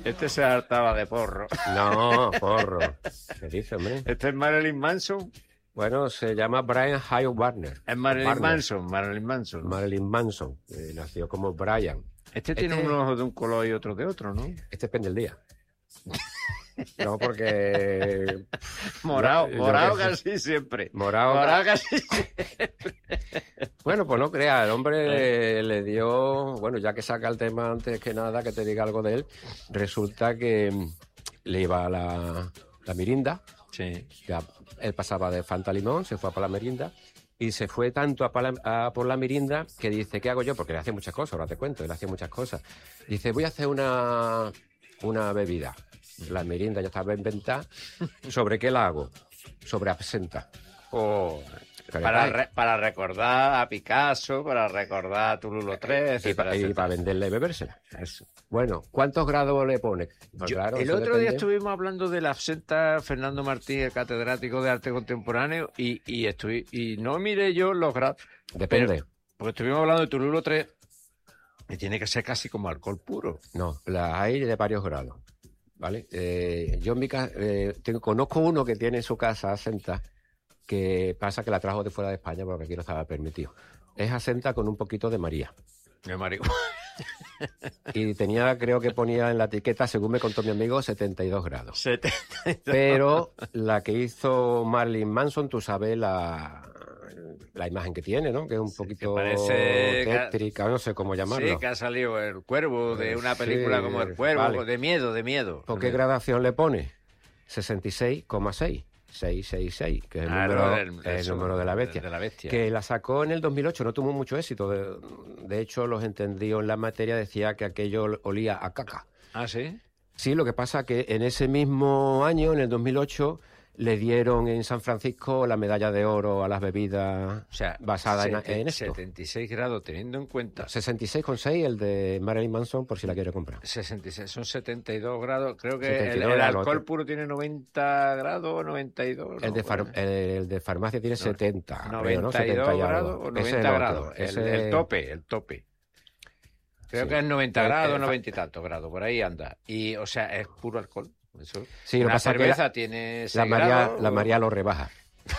Este se hartaba de porro. No, porro. ¿Qué dice, hombre? Este es Marilyn Manson. Bueno, se llama Brian Hyde Warner. Es Marilyn Warner. Manson, Marilyn Manson. Marilyn Manson. Nació como Brian. Este tiene unos ojos de un color y otros de otro, ¿no? Este depende del día. No, porque... Morado yo casi siempre. Morado casi siempre. Bueno, pues no creas, el hombre le dio... Bueno, ya que saca el tema antes que nada, que te diga algo de él, resulta que le iba a la Mirinda. Sí. Ya él pasaba de Fanta Limón, se fue a por la Mirinda y se fue tanto a por la Mirinda que dice, ¿qué hago yo? Porque él hacía muchas cosas, ahora te cuento, él hacía muchas cosas. Dice, voy a hacer una bebida. La Mirinda ya estaba inventada. ¿Sobre qué la hago? Sobre absenta. Para recordar a Picasso, para recordar a Toulouse-Lautrec, y para venderla y bebérsela. Eso. Bueno, ¿cuántos grados le pone? Pues claro, el otro día estuvimos hablando de la absenta Fernando Martín, el catedrático de arte contemporáneo, y no miré yo los grados. Depende. Porque estuvimos hablando de Toulouse-Lautrec, que tiene que ser casi como alcohol puro. No, las hay de varios grados, ¿vale? Yo en mi casa conozco uno que tiene en su casa absenta, que pasa que la trajo de fuera de España porque aquí no estaba permitido. Es absenta con un poquito de María. De María. Y creo que ponía en la etiqueta, según me contó mi amigo, 72 grados. 72. Pero la que hizo Marilyn Manson, tú sabes la imagen que tiene, ¿no? Que es un poquito tétrica, no sé cómo llamarlo. Sí, que ha salido el cuervo de una película como El Cuervo, vale. de miedo. ¿Por qué gradación le pone? 66,6. 666, que es el número de la bestia. Que la sacó en el 2008, no tuvo mucho éxito. De hecho, los entendidos en la materia decía que aquello olía a caca. ¿Ah, sí? Sí, lo que pasa que en ese mismo año, en el 2008, le dieron en San Francisco la medalla de oro a las bebidas basadas en esto. 76 grados, teniendo en cuenta... 66,6 el de Marilyn Manson, por si la quiere comprar. 66, son 72 grados. Creo que el alcohol puro tiene 90 grados o 92. El de farmacia tiene 70. 92 grados o 90 grados. El tope. Creo que es 90 grados, 90 y tantos grados, por ahí anda. Y, o sea, es puro alcohol. Eso. Sí, una cerveza tiene la María lo rebaja.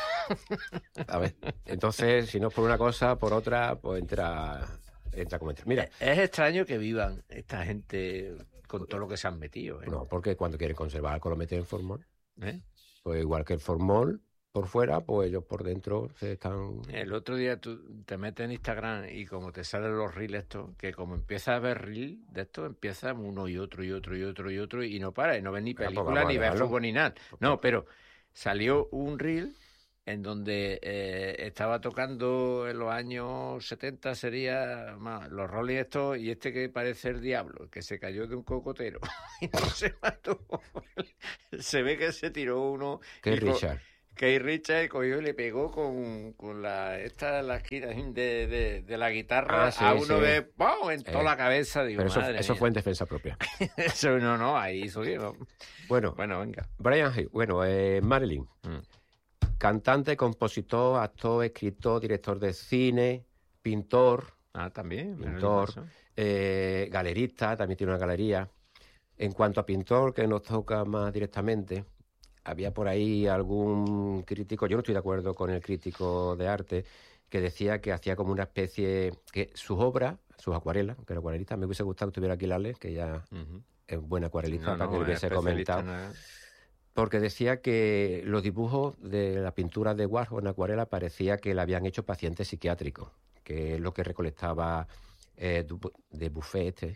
A ver, entonces, si no es por una cosa, por otra, pues entra como entra. Mira, es extraño que vivan esta gente con todo lo que se han metido. No, porque cuando quieren conservar algo lo meten en formol. Pues igual que el formol por fuera, pues ellos por dentro se están... El otro día tú te metes en Instagram y como te salen los reels estos, que como empiezas a ver reels de estos, empieza uno y otro y no para, y no ves ni película, ni ves fútbol, ni nada. No, pero salió un reel en donde estaba tocando en los años 70, sería más, los Rolling estos, y este que parece el diablo, que se cayó de un cocotero y no se mató. Se ve que se tiró uno... ¿Qué Richard? Que Richard cogió y le pegó con la esquina de la guitarra a uno de ¡pum! En toda la cabeza. Digo, pero eso fue en defensa propia. Eso no, ahí hizo bien. Bueno, venga. Brian Hay, Marilyn. Cantante, compositor, actor, escritor, director de cine, pintor. También. Pintor, galerista, también tiene una galería. En cuanto a pintor, que nos toca más directamente... Había por ahí algún crítico, yo no estoy de acuerdo con el crítico de arte, que decía que hacía como una especie, que sus obras, sus acuarelas, que era acuarelista, me hubiese gustado que estuviera aquí Lale, que ya es buena acuarelista, para que le hubiese comentado. Porque decía que los dibujos de la pintura de Warhol en acuarela parecía que la habían hecho pacientes psiquiátricos, que es lo que recolectaba de Buffet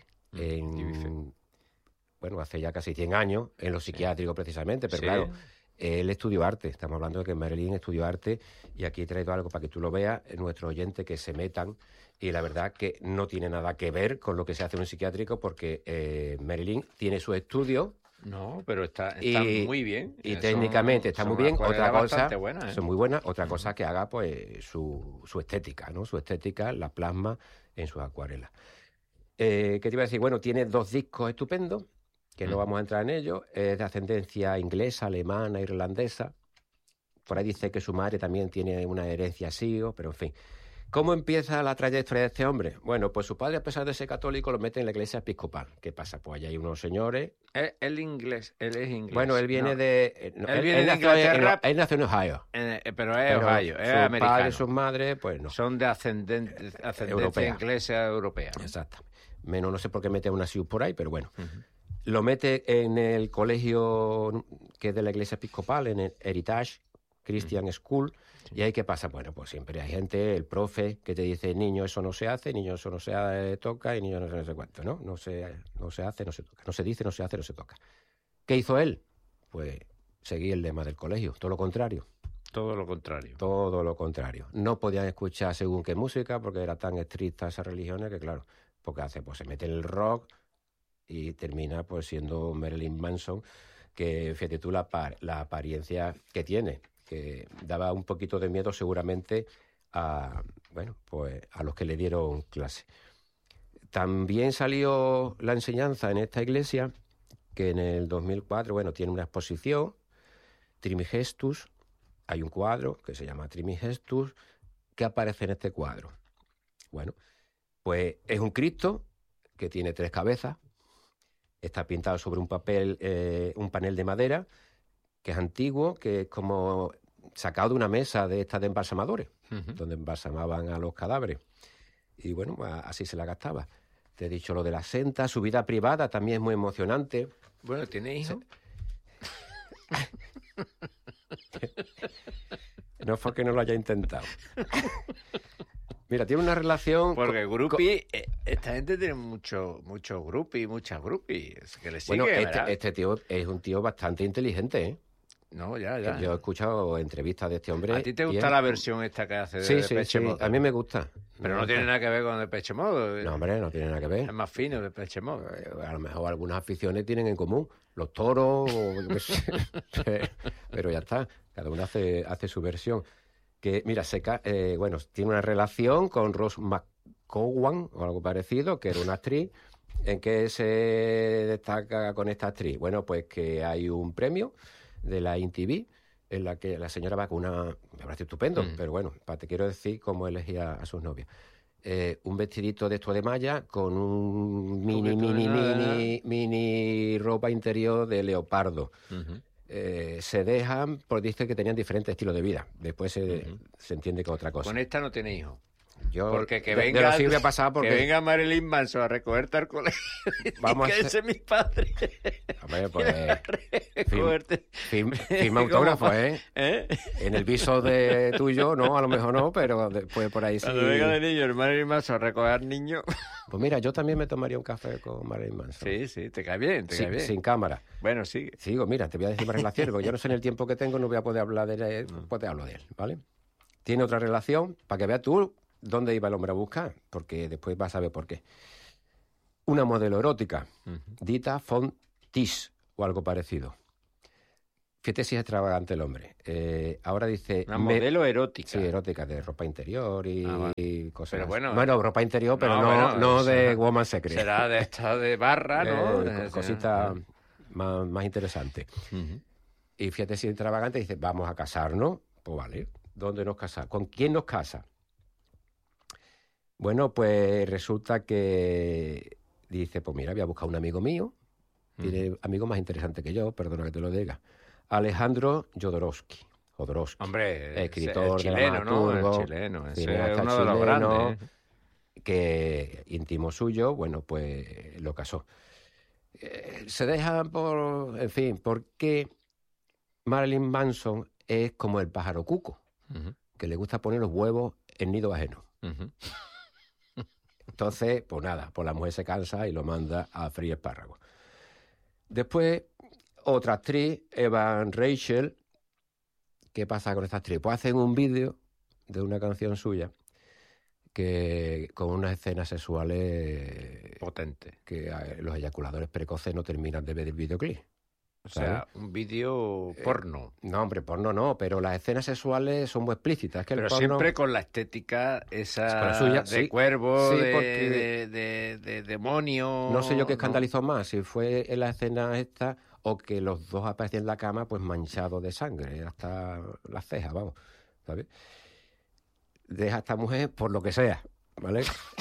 bueno, hace ya casi 100 años, en los psiquiátricos precisamente, pero claro, él estudió arte, estamos hablando de que Marilyn estudió arte, y aquí he traído algo para que tú lo veas, nuestros oyentes que se metan, y la verdad que no tiene nada que ver con lo que se hace en un psiquiátrico, porque Marilyn tiene su estudio. No, pero está muy bien. Y técnicamente está muy bien. Otra cosa, buena, son muy buenas. Otra cosa que haga, pues, su estética, ¿no? Su estética la plasma en sus acuarelas. ¿Qué te iba a decir? Bueno, tiene 2 discos estupendos, que no vamos a entrar en ellos, es de ascendencia inglesa, alemana, irlandesa. Por ahí dice que su madre también tiene una herencia sirio, pero en fin. ¿Cómo empieza la trayectoria de este hombre? Bueno, pues su padre, a pesar de ser católico, lo mete en la iglesia episcopal. ¿Qué pasa? Pues allá hay unos señores... Él es inglés. Bueno, él viene de... él viene de Inglaterra. Él nació en Ohio. Pero es Ohio, es americano. Su padre y sus madres, pues no. Son de ascendencia inglesa europea. Exacto. Menos no sé por qué mete a una Sioux por ahí, pero bueno. Lo mete en el colegio que es de la iglesia episcopal, en el Heritage Christian School. ¿Y ahí qué pasa? Bueno, pues siempre hay gente, el profe, que te dice, niño, eso no se hace, niño, eso no se toca, y niño, no sé cuánto, ¿no? No se hace, no se toca. No se dice, no se hace, no se toca. ¿Qué hizo él? Pues seguí el lema del colegio, todo lo contrario. Todo lo contrario. Todo lo contrario. No podían escuchar según qué música, porque era tan estricta esas religiones que, claro, porque hace, pues se mete en el rock y termina pues siendo Marilyn Manson, que fíjate tú la apariencia que tiene, que daba un poquito de miedo seguramente a los que le dieron clase. También salió la enseñanza en esta iglesia, que en el 2004, tiene una exposición, Trimigestus, hay un cuadro que se llama Trimigestus, que aparece en este cuadro. Bueno, pues es un Cristo que tiene 3 cabezas, está pintado sobre un panel de madera, que es antiguo, que es como sacado de una mesa de estas de embalsamadores, donde embalsamaban a los cadáveres. Y bueno, así se la gastaba. Te he dicho lo de la senta, su vida privada también es muy emocionante. Bueno, ¿tiene hijos? No fue que no lo haya intentado. Mira, tiene una relación... Porque groupie, esta gente tiene mucho groupie, muchas groupies que le sigue, este tío es un tío bastante inteligente, ¿eh? No, ya. Yo he escuchado entrevistas de este hombre. ¿A ti te gusta la versión esta que hace de Depeche Mode? A mí me gusta. Pero no tiene nada que ver con Depeche Mode. No, hombre, no tiene nada que ver. Es más fino Depeche Mode. A lo mejor algunas aficiones tienen en común. Los toros, o yo qué sé. Pero ya está. Cada uno hace su versión. Que, mira, tiene una relación con Rose McGowan o algo parecido, que era una actriz. ¿En qué se destaca con esta actriz? Bueno, pues que hay un premio de la MTV en la que la señora va con me parece estupendo, pero bueno, te quiero decir cómo elegía a sus novias. Un vestidito de esto de malla con un mini ropa interior de leopardo. Se dejan, pues dice que tenían diferentes estilos de vida. Después se entiende que otra cosa. Con esta no tiene hijos. Porque venga Marilyn Manson a recogerte al colegio y que ese es mi padre. Hombre, pues firma autógrafo, ¿eh? En el viso de tuyo, no, a lo mejor no, pero después por ahí sí. Cuando venga de niño el Marilyn Manson a recoger niños. Pues mira, yo también me tomaría un café con Marilyn Manson. Sí, te cae bien, cae bien. Sin cámara. Bueno, sigue. Sigo, mira, te voy a decir más relaciones, porque yo no sé en el tiempo que tengo, no voy a poder hablar de él, pues te hablo de él, ¿vale? Tiene otra relación, para que veas tú dónde iba el hombre a buscar, porque después vas a ver por qué. Una modelo erótica, Dita Von Teese, o algo parecido. Fíjate si es extravagante el hombre. Ahora dice... Una modelo erótica. Sí, erótica, de ropa interior y cosas. Pero bueno... Bueno, ropa interior, pero no de Woman Secret. Será de esta de barra, ¿no? Cosita más interesante. Y fíjate si es extravagante, dice, vamos a casarnos. Pues vale, ¿dónde nos casamos? ¿Con quién nos casa? Bueno, pues resulta que dice, pues mira, voy a buscar un amigo mío, tiene amigos más interesantes que yo, perdona que te lo diga, Alejandro Jodorowsky. Hombre, escritor chileno, dramaturgo, el chileno, ese cineasta es uno de los grandes. Que íntimo suyo, bueno, pues lo casó. Se dejan porque Marilyn Manson es como el pájaro cuco, que le gusta poner los huevos en nido ajeno. Entonces, pues nada, pues la mujer se cansa y lo manda a freír espárragos. Después, otra actriz, Evan Rachel. ¿Qué pasa con esta actriz? Pues hacen un vídeo de una canción suya que con unas escenas sexuales potentes, que los eyaculadores precoces no terminan de ver el videoclip. O sea, un vídeo porno. No, hombre, porno no, pero las escenas sexuales son muy explícitas. Es que pero el porno, siempre con la estética esa con la suya, de sí, cuervo, sí, de demonio. No sé yo qué escandalizó más, si fue en la escena esta o que los dos aparecían en la cama pues manchados de sangre, hasta las cejas, vamos, ¿sabes? deja a esta mujer por lo que sea, ¿vale?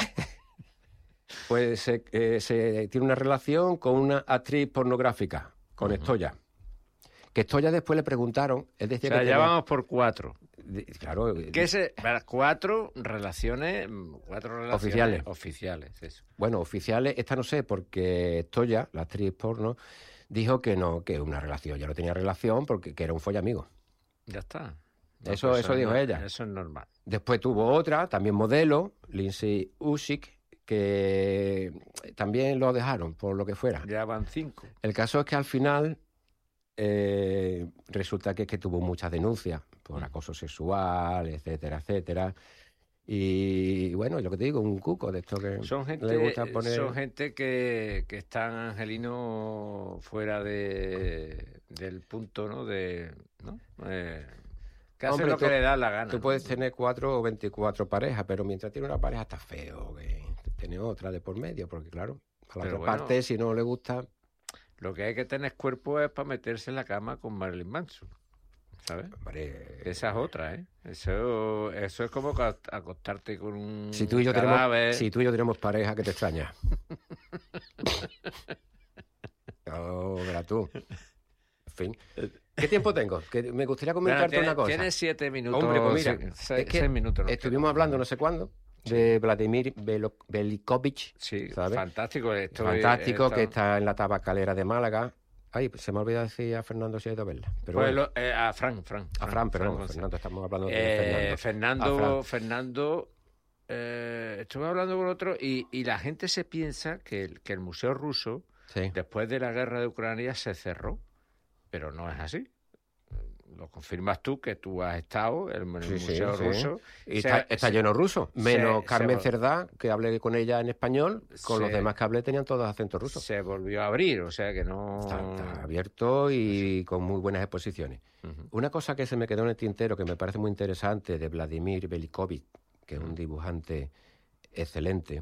Pues se tiene una relación con una actriz pornográfica, con Estoya. Que Estoya después le preguntaron... Él decía o sea, que ya vamos por 4. Claro. Cuatro relaciones oficiales, eso. Bueno, oficiales, esta no sé, porque Estoya, la actriz porno, dijo que no, que una relación. Ya no tenía relación porque que era un follamigo. Ya está. No, eso dijo ella. Eso es normal. Después tuvo otra, también modelo, Lindsay Usyk, que también lo dejaron, por lo que fuera. Ya van 5. El caso es que al final resulta que tuvo muchas denuncias por acoso sexual, etcétera, etcétera. Y bueno, lo que te digo, un cuco de esto que le gusta poner... Son gente que están, Angelino, fuera del punto, ¿no? Que hace lo que le da la gana. Tú puedes tener 4 o 24 parejas, pero mientras tiene una pareja está feo que tiene otra de por medio, porque claro, a la otra parte, si no le gusta... Lo que hay que tener cuerpo es para meterse en la cama con Marilyn Manson, ¿sabes? Hombre, esa es otra, ¿eh? Eso es como acostarte con un si tú y yo cadáver. Si tú y yo tenemos pareja, ¿qué te extraña? No, verás tú. En fin. ¿Qué tiempo tengo? Que me gustaría comentarte una cosa. Tienes 7 minutos. Hombre, pues mira, 6 minutos. Estuvimos hablando no sé cuándo de Vladimir Velikovich. Sí, ¿sabes? Fantástico. Fantástico, que está en la tabacalera de Málaga. Ay, se me ha olvidado decir a Fernando si ha ido a verla. Pero pues bueno. A Fran, Fernando, estamos hablando de Fernando. Estuve hablando con otro y la gente se piensa que el Museo Ruso, después de la guerra de Ucrania, se cerró. Pero no es así. Lo confirmas tú, que tú has estado en el Museo Ruso. Y está lleno ruso. Menos Carmen Cerdá, que hablé con ella en español. Con los demás que hablé tenían todos acentos rusos. Se volvió a abrir, o sea que no... Está abierto y con muy buenas exposiciones. Una cosa que se me quedó en el tintero, que me parece muy interesante, de Vladimir Velikovich, que es un dibujante excelente,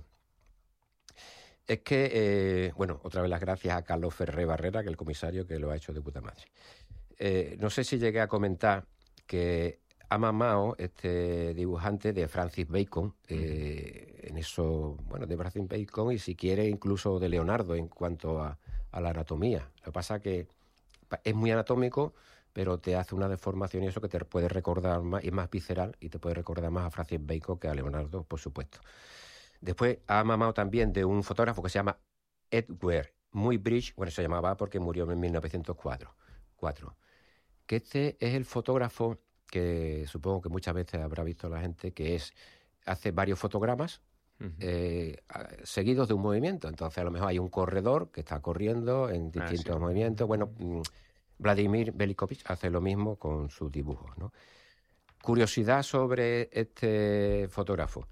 es que, otra vez las gracias a Carlos Ferré Barrera, que es el comisario, que lo ha hecho de puta madre. No sé si llegué a comentar que ha mamado este dibujante de Francis Bacon, en eso, de Francis Bacon y si quiere incluso de Leonardo en cuanto a la anatomía. Lo que pasa que es muy anatómico, pero te hace una deformación y eso que te puede recordar más, y es más visceral, y te puede recordar más a Francis Bacon que a Leonardo, por supuesto. Después ha mamado también de un fotógrafo que se llama Edward Muybridge, se llamaba porque murió en 1904. Que este es el fotógrafo que supongo que muchas veces habrá visto la gente, que hace varios fotogramas seguidos de un movimiento. Entonces a lo mejor hay un corredor que está corriendo en distintos movimientos. Vladimir Velikovich hace lo mismo con sus dibujos, ¿no? Curiosidad sobre este fotógrafo.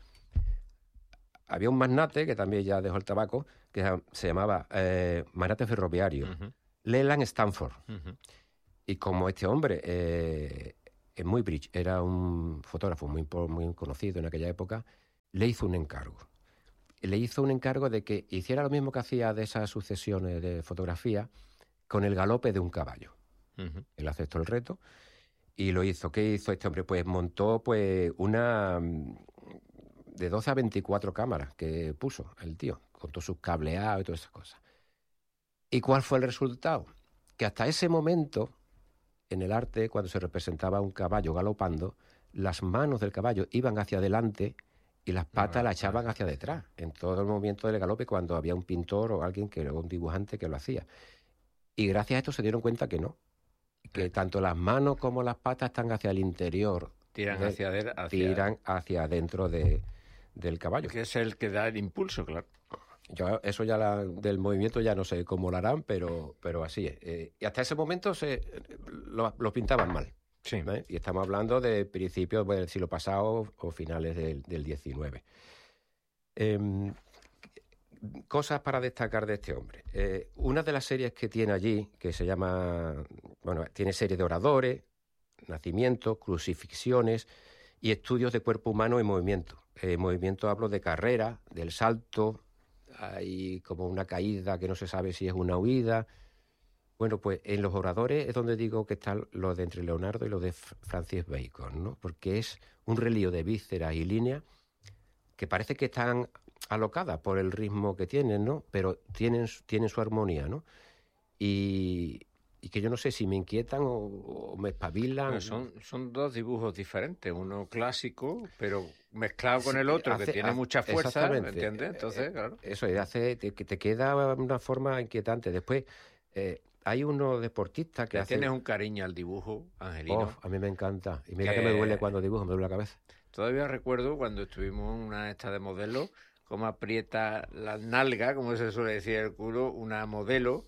Había un magnate, que también ya dejó el tabaco, que se llamaba magnate ferroviario, Leland Stanford. Y como este hombre, Muybridge, era un fotógrafo muy conocido en aquella época, le hizo un encargo. Le hizo un encargo de que hiciera lo mismo que hacía de esas sucesiones de fotografía con el galope de un caballo. Él aceptó el reto y lo hizo. ¿Qué hizo este hombre? Pues montó una de 12 a 24 cámaras que puso el tío, con todos sus cableados y todas esas cosas. ¿Y cuál fue el resultado? Que hasta ese momento, en el arte, cuando se representaba un caballo galopando, las manos del caballo iban hacia adelante y las patas las echaban hacia detrás, en todo el movimiento del galope, cuando había un pintor o alguien, un dibujante que lo hacía. Y gracias a esto se dieron cuenta que no, que tanto las manos como las patas están hacia el interior. Tiran hacia adentro del caballo. Que es el que da el impulso, claro. Yo eso ya del movimiento ya no sé cómo lo harán, pero así es. Y hasta ese momento lo pintaban mal. Sí. Y estamos hablando de principios del siglo pasado o finales del 19. Cosas para destacar de este hombre. Una de las series que tiene allí, que se llama... tiene serie de oradores, nacimientos, crucifixiones y estudios de cuerpo humano en movimiento. Movimiento hablo de carrera, del salto, hay como una caída que no se sabe si es una huida. Bueno, pues en los oradores es donde digo que están los de entre Leonardo y los de Francis Bacon, ¿no? Porque es un relío de vísceras y líneas que parece que están alocadas por el ritmo que tienen, ¿no? Pero tienen su armonía, ¿no? Y que yo no sé si me inquietan o me espabilan. Bueno, son dos dibujos diferentes, uno clásico, pero mezclado con el otro, que tiene mucha fuerza, ¿me entiendes? Entonces, claro. Eso hace que te queda una forma inquietante. Después, hay unos deportistas que tienes un cariño al dibujo, Angelino. A mí me encanta. Y mira que me duele cuando dibujo, me duele la cabeza. Todavía recuerdo cuando estuvimos en una esta de modelos, cómo aprieta la nalga, como se suele decir el culo, una modelo,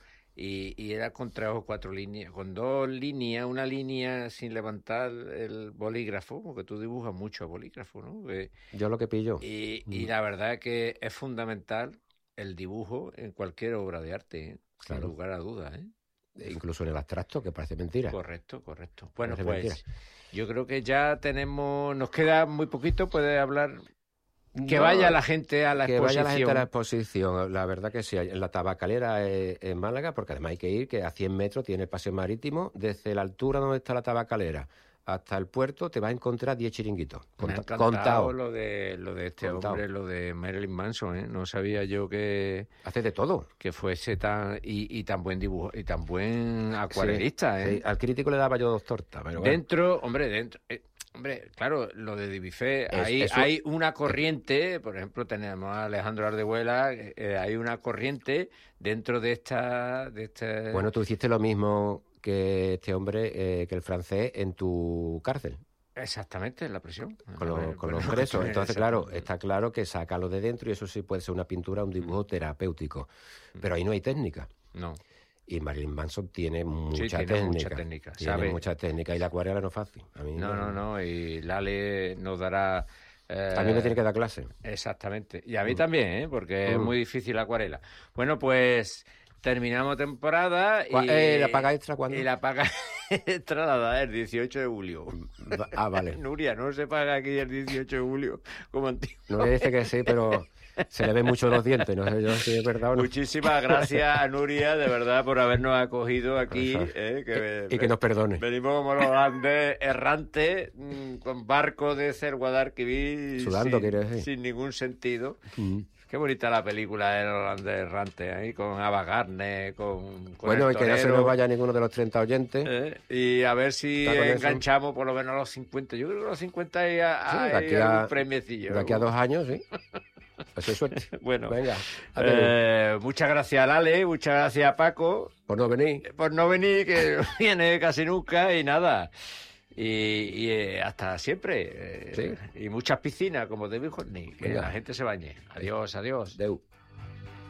y era con 3 o 4 líneas, con 2 líneas, una línea sin levantar el bolígrafo, porque tú dibujas mucho a bolígrafo, ¿no? Yo lo que pillo. Y la verdad es que es fundamental el dibujo en cualquier obra de arte, sin lugar a dudas, ¿eh? Incluso en el abstracto, que parece mentira. Correcto. Bueno, pues mentira. Yo creo que ya nos queda muy poquito, puede hablar... Que vaya la gente a la exposición. Que vaya la gente a la exposición, la verdad que sí. En la tabacalera en Málaga, porque además hay que ir, que a 100 metros tiene el paseo marítimo, desde la altura donde está la tabacalera hasta el puerto te vas a encontrar 10 chiringuitos. Me ha encantado lo de este hombre, lo de Marilyn Manson, ¿eh? No sabía yo que... Hace de todo. Que fuese tan... Y tan buen dibujo, y tan buen acuarelista, sí, ¿eh? Sí. Al crítico le daba yo 2 tortas, pero dentro, bueno. Hombre, claro, lo de Dubuffet, hay una corriente, por ejemplo, tenemos a Alejandro Ardehuela, hay una corriente dentro de esta... Bueno, tú hiciste lo mismo que este hombre, que el francés, en tu cárcel. Exactamente, en la prisión. Con los presos. Entonces, claro, está claro que sácalo de dentro y eso sí puede ser una pintura, un dibujo terapéutico. Pero ahí no hay técnica. No. Y Marilyn Manson tiene mucha técnica. Tiene mucha técnica. Y la acuarela no es fácil. A mí no. Y Lale nos dará... a mí me tiene que dar clase. Exactamente. Y a mí también, ¿eh? Porque es muy difícil la acuarela. Bueno, pues terminamos temporada y... ¿La paga extra cuándo? Y la paga extra la da el 18 de julio. Ah, vale. Nuria, no se paga aquí el 18 de julio como antiguo. No dice que sí, pero... Se le ven mucho los dientes, no sé yo si es verdad o no. Muchísimas gracias a Nuria, de verdad, por habernos acogido aquí. Y que nos perdone. Venimos como los Andes errantes, con barcos de Guadalquivir, sudando, quiere decir. Sin ningún sentido. Qué bonita la película de los Andes errantes, ahí con Ava Gardner, con bueno, el y que no se nos vaya ninguno de los 30 oyentes. Y a ver si enganchamos por lo menos a los 50. Yo creo que a los 50 hay un premiecillo. De aquí a 2 años, sí. Pues suerte. Bueno, venga. Muchas gracias a Lale, muchas gracias a Paco. Por no venir. Que no viene casi nunca y nada. Y hasta siempre. Sí. Y muchas piscinas, como de Bijorni, que la gente se bañe. Adiós. Deu.